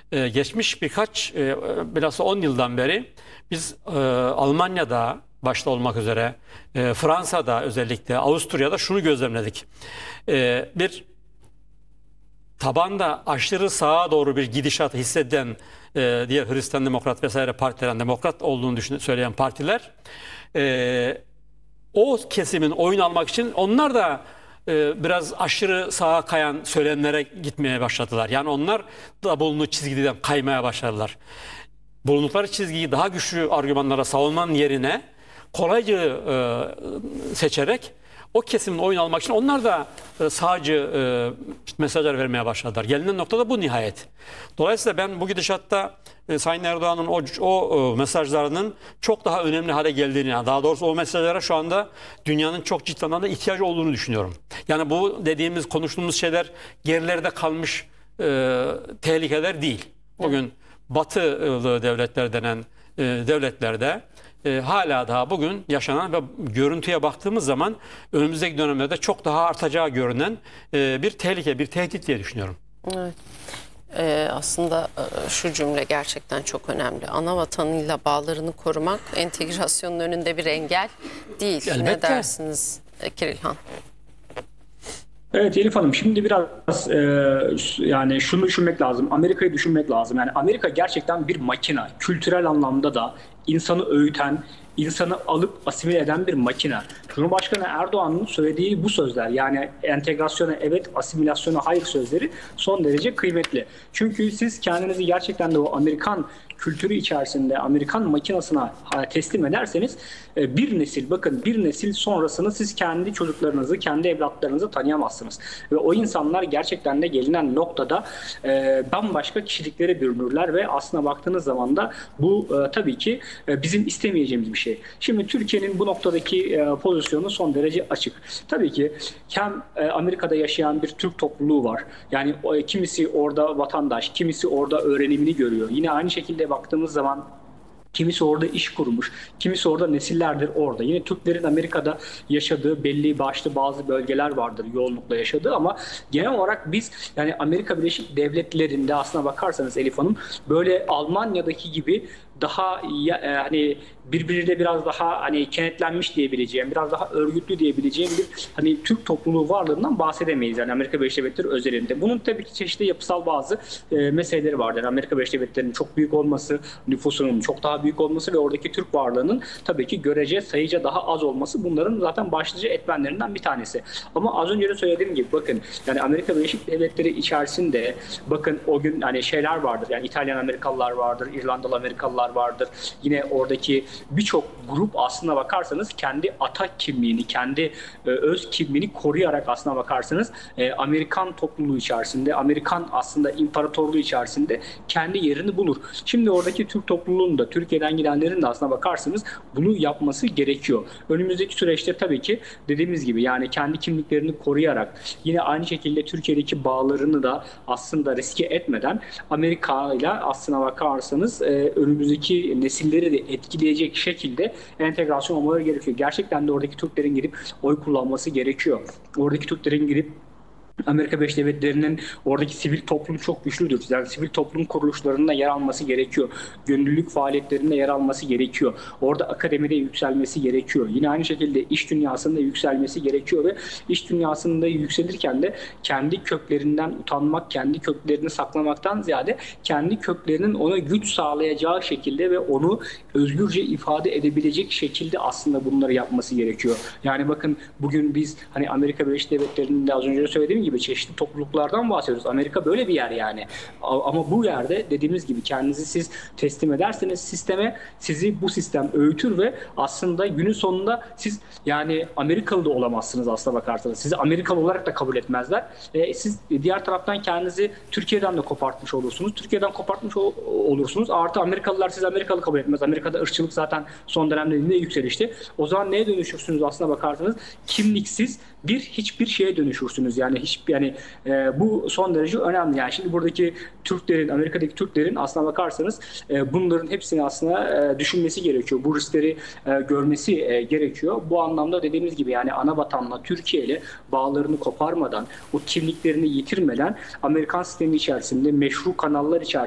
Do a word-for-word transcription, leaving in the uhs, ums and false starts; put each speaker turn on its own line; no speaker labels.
e, geçmiş birkaç, e, bilhassa on yıldan beri biz e, Almanya'da başta olmak üzere, e, Fransa'da özellikle, Avusturya'da şunu gözlemledik. E, bir tabanda aşırı sağa doğru bir gidişat hisseden e, diğer Hristiyan Demokrat vesaire partilerin demokrat olduğunu düşün, söyleyen partiler e, o kesimin oyun almak için onlar da e, biraz aşırı sağa kayan söylemlere gitmeye başladılar. Yani onlar da bulunduğu çizgiden kaymaya başladılar. Bulundukları çizgiyi daha güçlü argümanlara savunmanın yerine kolayca e, seçerek o kesimin oyun almak için onlar da e, sağcı e, mesajlar vermeye başladılar. Gelinen noktada bu nihayet. Dolayısıyla ben bu gidişatta e, Sayın Erdoğan'ın o, o e, mesajlarının çok daha önemli hale geldiğini, yani daha doğrusu o mesajlara şu anda dünyanın çok ciddi anlamda ihtiyacı olduğunu düşünüyorum. Yani bu dediğimiz, konuştuğumuz şeyler gerilerde kalmış e, tehlikeler değil. Bugün Batılı devletler denen e, devletlerde e, hala daha bugün yaşanan ve görüntüye baktığımız zaman önümüzdeki dönemlerde çok daha artacağı görünen e, bir tehlike, bir tehdit diye düşünüyorum.
Evet. Ee, aslında e, şu cümle gerçekten çok önemli. Ana vatanıyla bağlarını korumak entegrasyonun önünde bir engel değil.
Elbette.
Ne dersiniz e, Kirilhan?
Evet Elif Hanım, şimdi biraz e, yani şunu düşünmek lazım. Amerika'yı düşünmek lazım. Yani Amerika gerçekten bir makine. Kültürel anlamda da insanı öğüten, insanı alıp asimile eden bir makine. Cumhurbaşkanı Erdoğan'ın söylediği bu sözler, yani entegrasyona evet, asimilasyona hayır sözleri son derece kıymetli. Çünkü siz kendinizi gerçekten de o Amerikan kültürü içerisinde, Amerikan makinasına teslim ederseniz bir nesil, bakın bir nesil sonrasını siz kendi çocuklarınızı, kendi evlatlarınızı tanıyamazsınız. Ve o insanlar gerçekten de gelinen noktada e, bambaşka kişiliklere bürünürler ve aslına baktığınız zaman da bu e, tabii ki e, bizim istemeyeceğimiz bir şey. Şimdi Türkiye'nin bu noktadaki e, pozisyonu son derece açık. Tabii ki hem e, Amerika'da yaşayan bir Türk topluluğu var. Yani o, kimisi orada vatandaş, kimisi orada öğrenimini görüyor. Yine aynı şekilde baktığımız zaman kimisi orada iş kurmuş, kimisi orada nesillerdir orada. Yine Türklerin Amerika'da yaşadığı belli başlı bazı bölgeler vardır, yoğunlukla yaşadığı, ama genel olarak biz yani Amerika Birleşik Devletleri'nde aslına bakarsanız Elif Hanım, böyle Almanya'daki gibi daha ya, hani birbiriyle biraz daha hani kenetlenmiş diyebileceğim, biraz daha örgütlü diyebileceğim bir hani Türk topluluğu varlığından bahsedemeyiz yani Amerika Birleşik Devletleri özelinde. Bunun tabii ki çeşitli yapısal bazı e, meseleleri vardır. Yani Amerika Birleşik Devletleri'nin çok büyük olması, nüfusunun çok daha büyük olması ve oradaki Türk varlığının tabii ki görece sayıca daha az olması bunların zaten başlıca etmenlerinden bir tanesi. Ama az önce de söylediğim gibi bakın, yani Amerika Birleşik Devletleri içerisinde bakın o gün hani şeyler vardır. Yani İtalyan Amerikalılar vardır, İrlandalı Amerikalılar vardır. Yine oradaki birçok grup aslına bakarsanız kendi ata kimliğini, kendi e, öz kimliğini koruyarak aslına bakarsanız e, Amerikan topluluğu içerisinde, Amerikan aslında imparatorluğu içerisinde kendi yerini bulur. Şimdi oradaki Türk topluluğunun da, Türkiye'den gidenlerin de aslına bakarsanız bunu yapması gerekiyor. Önümüzdeki süreçte tabii ki dediğimiz gibi yani kendi kimliklerini koruyarak, yine aynı şekilde Türkiye'deki bağlarını da aslında riske etmeden Amerika ile aslına bakarsanız e, önümüzdeki nesilleri de etkileyecek şekilde entegrasyon olmaları gerekiyor. Gerçekten de oradaki Türklerin girip oy kullanması gerekiyor. Oradaki Türklerin girip Amerika Birleşik Devletleri'nin oradaki sivil toplum çok güçlüdür. Yani sivil toplum kuruluşlarında yer alması gerekiyor. Gönüllülük faaliyetlerinde yer alması gerekiyor. Orada akademide yükselmesi gerekiyor. Yine aynı şekilde iş dünyasında yükselmesi gerekiyor ve iş dünyasında yükselirken de kendi köklerinden utanmak, kendi köklerini saklamaktan ziyade kendi köklerinin ona güç sağlayacağı şekilde ve onu özgürce ifade edebilecek şekilde aslında bunları yapması gerekiyor. Yani bakın bugün biz hani Amerika Birleşik Devletleri'nde az önce de söylediğim gibi gibi çeşitli topluluklardan bahsediyoruz. Amerika böyle bir yer yani. Ama bu yerde dediğimiz gibi kendinizi siz teslim ederseniz sisteme, sizi bu sistem öğütür ve aslında günün sonunda siz yani Amerikalı da olamazsınız aslına bakarsanız. Sizi Amerikalı olarak da kabul etmezler. E, siz diğer taraftan kendinizi Türkiye'den de kopartmış olursunuz. Türkiye'den kopartmış ol, olursunuz. Artı Amerikalılar sizi Amerikalı kabul etmez. Amerika'da ırkçılık zaten son dönemde yükselişti. O zaman neye dönüşürsünüz aslına bakarsanız? Kimliksiz bir hiçbir şeye dönüşürsünüz. Yani hiç yani e, bu son derece önemli. Yani şimdi buradaki Türklerin, Amerika'daki Türklerin aslına bakarsanız e, bunların hepsini aslında e, düşünmesi gerekiyor. Bu riskleri e, görmesi e, gerekiyor. Bu anlamda dediğimiz gibi yani ana vatanla Türkiye ile bağlarını koparmadan, o kimliklerini yitirmeden Amerikan sistemi içerisinde meşru kanallar içerisinde